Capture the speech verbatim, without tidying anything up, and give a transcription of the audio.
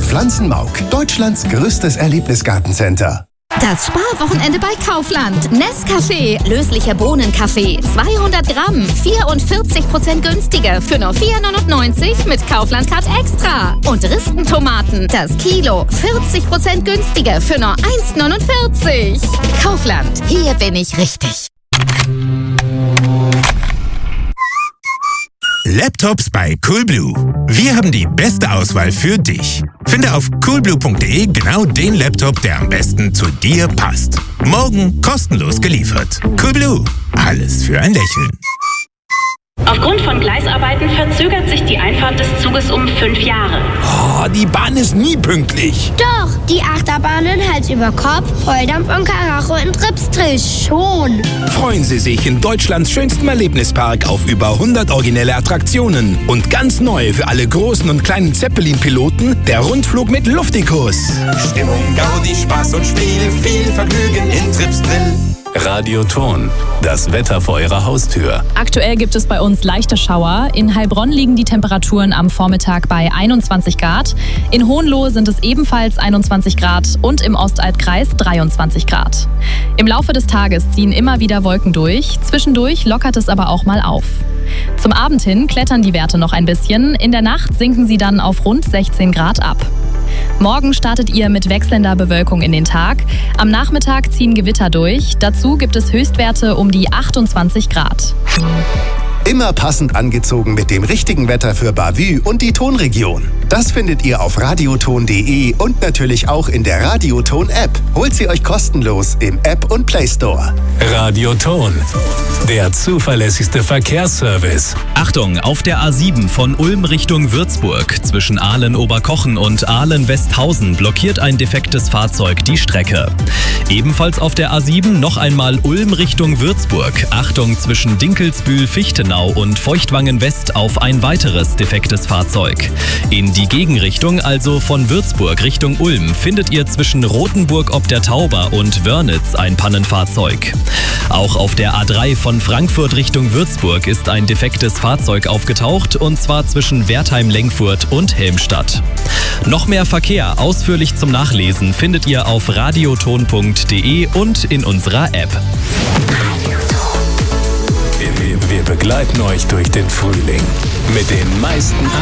Pflanzenmauk, Deutschlands größtes Erlebnisgartencenter. Das Sparwochenende bei Kaufland. Nescafé, löslicher Bohnenkaffee, zweihundert Gramm, vierundvierzig Prozent günstiger für nur vier neunundneunzig mit Kaufland Card Extra. Und Ristentomaten, das Kilo, vierzig Prozent günstiger für nur eins neunundvierzig. Kaufland, hier bin ich richtig. Laptops bei Coolblue. Wir haben die beste Auswahl für dich. Finde auf coolblue punkt de genau den Laptop, der am besten zu dir passt. Morgen kostenlos geliefert. Coolblue. Alles für ein Lächeln. Aufgrund von Gleisarbeiten verzögert sich die Einfahrt des Zuges um fünf Jahre. Oh, die Bahn ist nie pünktlich. Doch, die Achterbahnen Hals über Kopf, Volldampf und Karacho in Tripsdrill schon. Freuen Sie sich in Deutschlands schönstem Erlebnispark auf über hundert originelle Attraktionen. Und ganz neu für alle großen und kleinen Zeppelin-Piloten, der Rundflug mit Luftikus. Stimmung, Gaudi, Spaß und Spiel, viel Vergnügen in Tripsdrill. Radioton, das Wetter vor Ihrer Haustür. Aktuell gibt es bei uns leichte Schauer. In Heilbronn liegen die Temperaturen am Vormittag bei einundzwanzig Grad. In Hohenlohe sind es ebenfalls einundzwanzig Grad und im Ostalbkreis dreiundzwanzig Grad. Im Laufe des Tages ziehen immer wieder Wolken durch. Zwischendurch lockert es aber auch mal auf. Zum Abend hin klettern die Werte noch ein bisschen. In der Nacht sinken sie dann auf rund sechzehn Grad ab. Morgen startet ihr mit wechselnder Bewölkung in den Tag. Am Nachmittag ziehen Gewitter durch. Dazu gibt es Höchstwerte um die achtundzwanzig Grad. Immer passend angezogen mit dem richtigen Wetter für Bavü und die Tonregion. Das findet ihr auf radioton punkt de und natürlich auch in der Radioton-App. Holt sie euch kostenlos im App und Play Store. Radioton, der zuverlässigste Verkehrsservice. Achtung, auf der A sieben von Ulm Richtung Würzburg zwischen Aalen-Oberkochen und Aalen-Westhausen blockiert ein defektes Fahrzeug die Strecke. Ebenfalls auf der A sieben noch einmal Ulm Richtung Würzburg. Achtung, zwischen Dinkelsbühl-Fichtenau und Feuchtwangen-West auf ein weiteres defektes Fahrzeug. In die Gegenrichtung, also von Würzburg Richtung Ulm, findet ihr zwischen Rothenburg ob der Tauber und Wörnitz ein Pannenfahrzeug. Auch auf der A drei von Frankfurt Richtung Würzburg ist ein defektes Fahrzeug aufgetaucht, und zwar zwischen Wertheim-Lengfurt und Helmstadt. Noch mehr Verkehr ausführlich zum Nachlesen findet ihr auf radioton punkt de und in unserer App. Wir begleiten euch durch den Frühling mit den meisten